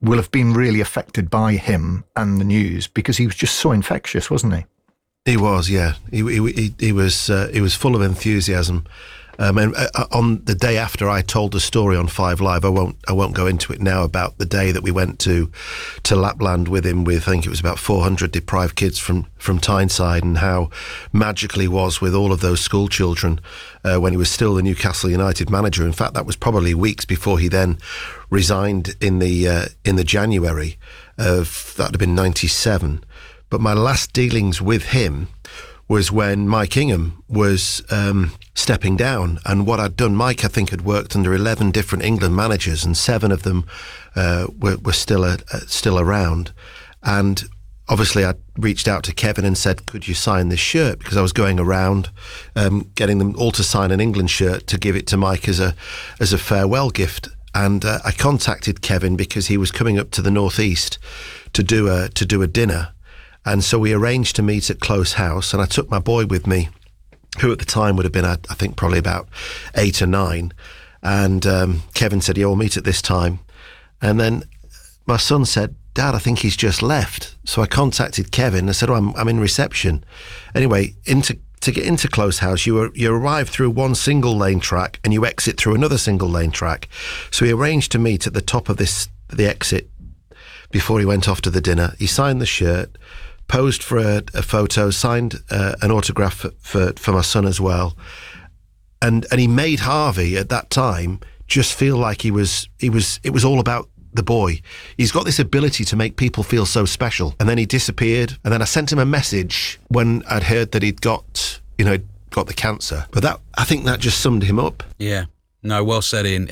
will have been really affected by him and the news, because he was just so infectious, wasn't he? He was, yeah. He was full of enthusiasm. And on the day after I told the story on 5 Live, I won't go into it now, about the day that we went to Lapland with him, with I think it was about 400 deprived kids from Tyneside, and how magical he was with all of those school children when he was still the Newcastle United manager. In fact, that was probably weeks before he then resigned in the January of, that would have been 97. But my last dealings with him was when Mike Ingham was stepping down. And what I'd done, Mike, I think, had worked under 11 different England managers, and 7 of them were still around. And obviously I reached out to Kevin and said, could you sign this shirt? Because I was going around getting them all to sign an England shirt to give it to Mike as a farewell gift. And I contacted Kevin because he was coming up to the Northeast to do a dinner. And so we arranged to meet at Close House, and I took my boy with me, who at the time would have been, I think, probably about 8 or 9. And Kevin said, yeah, we'll meet at this time. And then my son said, Dad, I think he's just left. So I contacted Kevin. I said, I'm in reception. Anyway, to get into Close House, you arrive through one single lane track and you exit through another single lane track. So we arranged to meet at the top of the exit before he went off to the dinner. He signed the shirt, posed for a photo, signed an autograph for my son as well, and he made Harvey at that time just feel like it was all about the boy. He's got this ability to make people feel so special. And then he disappeared, and then I sent him a message when I'd heard that he'd got the cancer. But I think that just summed him up. Yeah, no, well said, Ian.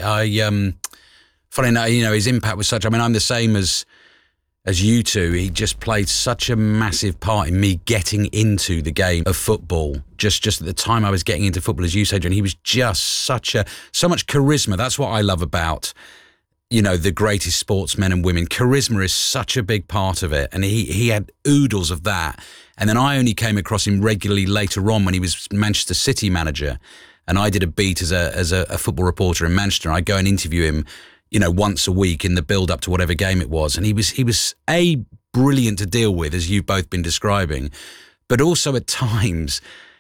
Funny enough, his impact was such. I mean, I'm the same as you two. He just played such a massive part in me getting into the game of football. Just at the time I was getting into football, as you said, John, he was just so much charisma. That's what I love about, the greatest sportsmen and women. Charisma is such a big part of it. And he had oodles of that. And then I only came across him regularly later on when he was Manchester City manager. And I did a beat as a football reporter in Manchester. And I'd go and interview him once a week in the build-up to whatever game it was. And he was brilliant to deal with, as you've both been describing, but also at times,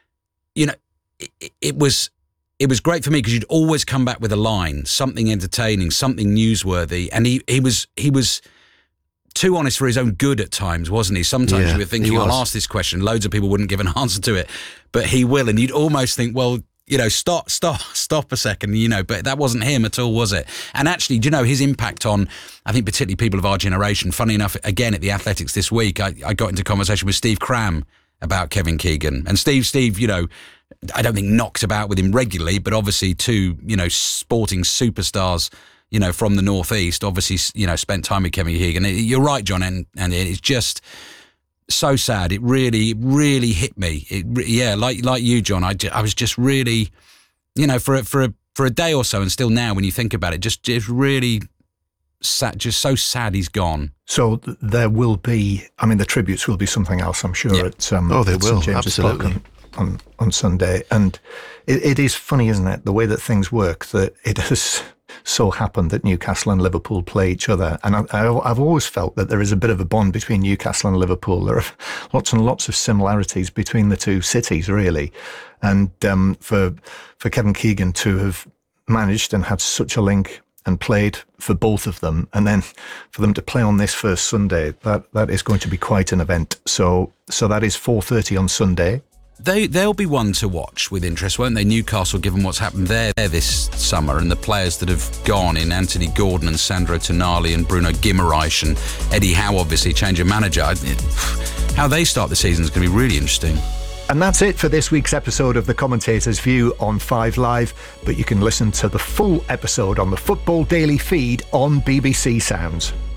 it was great for me because you'd always come back with a line, something entertaining, something newsworthy. And he was too honest for his own good at times, wasn't he? Sometimes you were thinking, I'll ask this question. Loads of people wouldn't give an answer to it, but he will. And you'd almost think, well, stop a second, but that wasn't him at all, was it? And actually, his impact on, I think, particularly people of our generation, funny enough, again, at the Athletics this week, I got into conversation with Steve Cram about Kevin Keegan. And Steve, I don't think knocked about with him regularly, but obviously two, sporting superstars, from the Northeast, obviously, spent time with Kevin Keegan. You're right, John, and it's just so sad. It really, really hit me. Like you, John. I was just really, for a day or so, and still now, when you think about it, just really sad. Just so sad he's gone. So there will be. I mean, the tributes will be something else, I'm sure. Yeah. At they will, St. James's absolutely. Park on Sunday, and it is funny, isn't it, the way that things work, that it has so happened that Newcastle and Liverpool play each other. And I've always felt that there is a bit of a bond between Newcastle and Liverpool. There are lots and lots of similarities between the two cities, really. And for Kevin Keegan to have managed and had such a link and played for both of them, and then for them to play on this first Sunday, that is going to be quite an event. So that is 4:30 on Sunday. They'll be one to watch with interest, won't they? Newcastle, given what's happened there this summer, and the players that have gone in, Anthony Gordon and Sandro Tonali and Bruno Guimaraes and Eddie Howe, obviously, change of manager. How they start the season is going to be really interesting. And that's it for this week's episode of The Commentator's View on 5 Live, but you can listen to the full episode on the Football Daily feed on BBC Sounds.